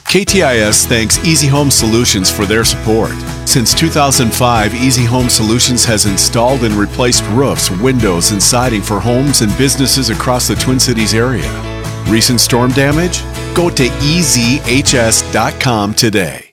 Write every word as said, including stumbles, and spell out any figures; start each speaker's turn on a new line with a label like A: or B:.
A: K T I S thanks Easy Home Solutions for their support. Since two thousand five, Easy Home Solutions has installed and replaced roofs, windows, and siding for homes and businesses across the Twin Cities area. Recent storm damage? Go to E Z H S dot com today.